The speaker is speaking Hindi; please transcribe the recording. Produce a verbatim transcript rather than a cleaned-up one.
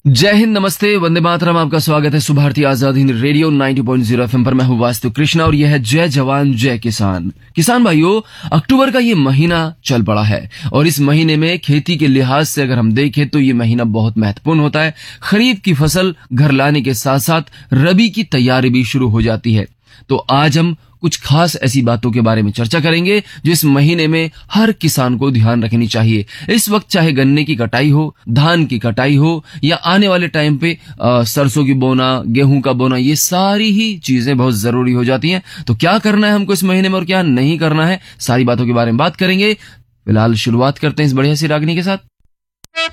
जय हिंद, नमस्ते, वंदे मातरम। आपका स्वागत है सुबह भारतीय आजाद हिंद रेडियो नब्बे पॉइंट शून्य एफएम पर। मैं हूं वास्तु कृष्णा और यह है जय जवान जय किसान। किसान भाइयों, अक्टूबर का ये महीना चल पड़ा है और इस महीने में खेती के लिहाज से अगर हम देखें तो ये महीना बहुत महत्वपूर्ण होता है। खरीफ की फसल घर लाने के साथ साथ रबी की तैयारी भी शुरू हो जाती है। तो आज हम कुछ खास ऐसी बातों के बारे में चर्चा करेंगे जो इस महीने में हर किसान को ध्यान रखनी चाहिए। इस वक्त चाहे गन्ने की कटाई हो, धान की कटाई हो या आने वाले टाइम पे आ, सरसों की बोना, गेहूं का बोना, ये सारी ही चीजें बहुत जरूरी हो जाती हैं। तो क्या करना है हमको इस महीने में और क्या नहीं करना है, सारी बातों के बारे में बात करेंगे। फिलहाल शुरुआत करते हैं इस बढ़िया सी रागनी के साथ।